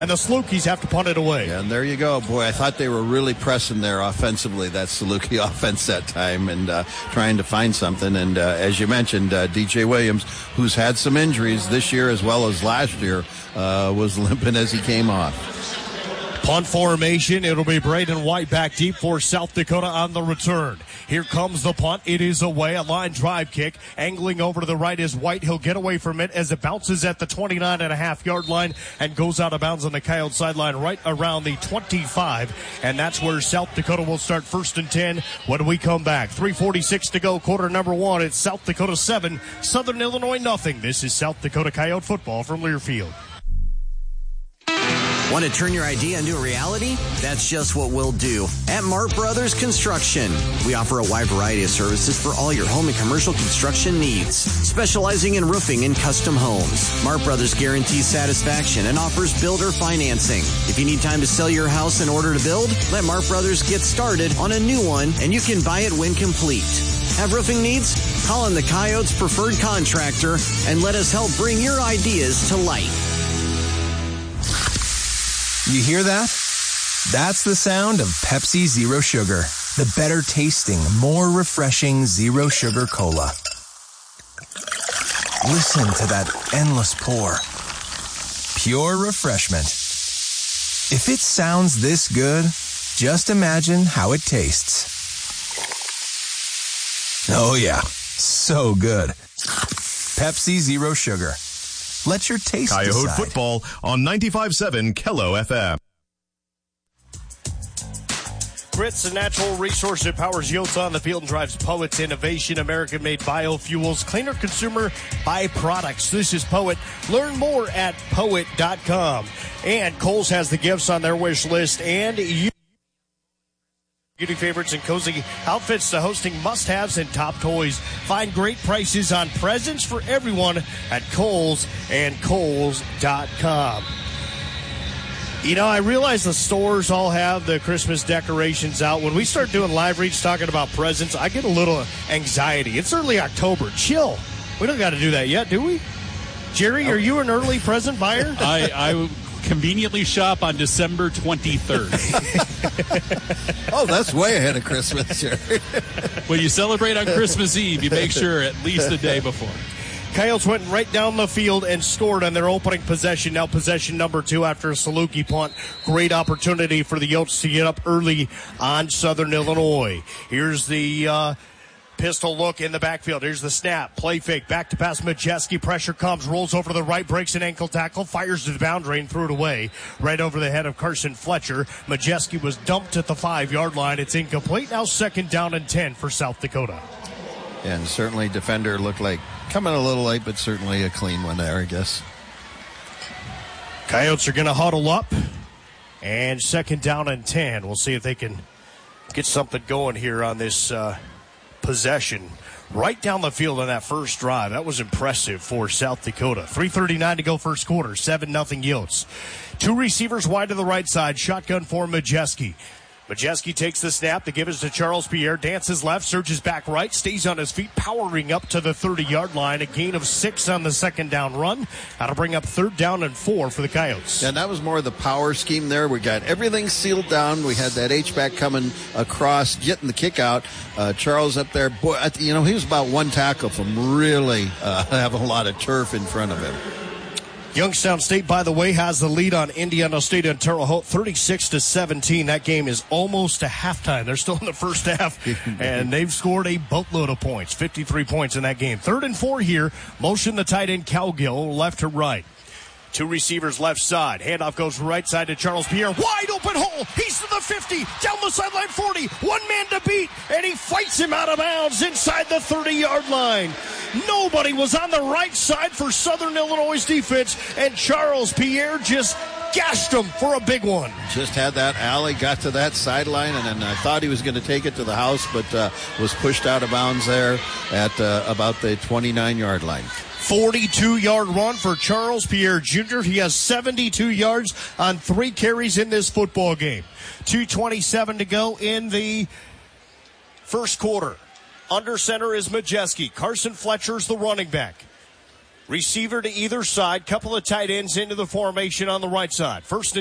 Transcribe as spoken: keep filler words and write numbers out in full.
And the Salukis have to punt it away. Yeah, and there you go. Boy, I thought they were really pressing there offensively, that Saluki offense that time, and uh, trying to find something. And uh, as you mentioned, uh, D J Williams, who's had some injuries this year as well as last year, uh, was limping as he came off. Punt formation. It'll be Braden White back deep for South Dakota on the return. Here comes the punt. It is away. A line drive kick. Angling over to the right is White. He'll get away from it as it bounces at the twenty-nine and a half yard line and goes out of bounds on the Coyote sideline right around the twenty-five. And that's where South Dakota will start first and ten when we come back. three forty-six to go, quarter number one. It's South Dakota seven, Southern Illinois nothing. This is South Dakota Coyote football from Learfield. Want to turn your idea into a reality? That's just what we'll do at Mart Brothers Construction. We offer a wide variety of services for all your home and commercial construction needs, specializing in roofing and custom homes. Mart Brothers guarantees satisfaction and offers builder financing. If you need time to sell your house in order to build, let Mart Brothers get started on a new one, and you can buy it when complete. Have roofing needs? Call on the Coyotes' preferred contractor and let us help bring your ideas to life. You hear that? That's the sound of Pepsi Zero Sugar, the better tasting, more refreshing zero sugar cola. Listen to that endless pour. Pure refreshment. If it sounds this good, just imagine how it tastes. Oh yeah, so good. Pepsi Zero Sugar. Let your taste Coyote decide. football on ninety-five point seven Kello F M. Grits, the natural resource that powers Yotes on the field and drives Poet's innovation. American-made biofuels, cleaner consumer byproducts. This is Poet. Learn more at poet dot com. And Kohl's has the gifts on their wish list. And you. Beauty favorites and cozy outfits to hosting must-haves and top toys. Find great prices on presents for everyone at Kohl's and Kohl's dot com. You know, I realize the stores all have the Christmas decorations out. When we start doing live reads talking about presents, I get a little anxiety. It's early October. Chill. We don't got to do that yet, do we? Jerry, are you an early present buyer? I, I conveniently shop on December twenty-third. Oh, that's way ahead of Christmas, Jerry. When you celebrate on Christmas Eve, you make sure at least a day before. Coyotes went right down the field and scored on their opening possession. Now possession number two after a Saluki punt. Great opportunity for the Yotes to get up early on Southern Illinois. Here's the uh, pistol look in the backfield. Here's the snap. Play fake. Back to pass Majeski. Pressure comes. Rolls over to the right. Breaks an ankle tackle. Fires to the boundary and threw it away. Right over the head of Carson Fletcher. Majeski was dumped at the five-yard line. It's incomplete. Now second down and ten for South Dakota. And certainly defender looked like coming a little late, but certainly a clean one there, I guess. Coyotes are going to huddle up. And second down and ten. We'll see if they can get something going here on this uh, possession. Right down the field on that first drive. That was impressive for South Dakota. three thirty-nine to go first quarter. seven nothing Yotes. Two receivers wide to the right side. Shotgun for Majeski. Majeski takes the snap. The give is to Charles Pierre. Dances left, surges back right, stays on his feet, powering up to the thirty-yard line. A gain of six on the second down run. That'll bring up third down and four for the Coyotes. And that was more of the power scheme there. We got everything sealed down. We had that H-back coming across, getting the kick out. Uh, Charles up there, boy, you know, he was about one tackle from really uh, having a lot of turf in front of him. Youngstown State, by the way, has the lead on Indiana State and Terre Haute, thirty-six to seventeen. That game is almost to halftime. They're still in the first half, and they've scored a boatload of points, fifty-three points in that game. Third and four here. Motion the tight end Cowgill, left to right. Two receivers left side. Handoff goes right side to Charles Pierre. Wide open hole. He's to the fifty. Down the sideline forty. One man to beat. And he fights him out of bounds inside the thirty-yard line. Nobody was on the right side for Southern Illinois' defense. And Charles Pierre just gashed him for a big one. Just had that alley, got to that sideline, and then I thought he was going to take it to the house, but uh, was pushed out of bounds there at uh, about the twenty-nine-yard line. forty-two-yard run for Charles Pierre Junior He has seventy-two yards on three carries in this football game. two twenty-seven to go in the first quarter. Under center is Majeski. Carson Fletcher's the running back. Receiver to either side. Couple of tight ends into the formation on the right side. First and